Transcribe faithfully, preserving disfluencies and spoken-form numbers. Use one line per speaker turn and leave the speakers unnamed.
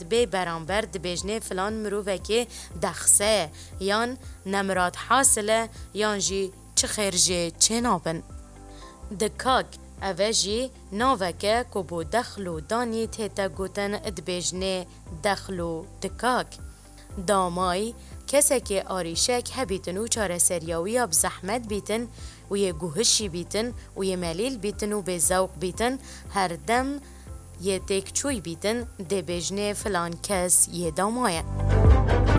بی برانبر دبیجنه فلان مروفه که دخسه یان نمرات حاصله یان جی چه خیر جی چه نابن. دکاک اوه جی ناوکه که بو دخلو دانی تیتا گوتن دبیجنه دخلو دکاک. دامای کسی که آریشک هبیتن و چاره سریاوی بزحمت بیتن و یه گوهشی بیتن و یه ملیل بیتن و به ذوق بیتن هر دم یه تک چوی بیتن ده بجنه فلان کس یه دامایه.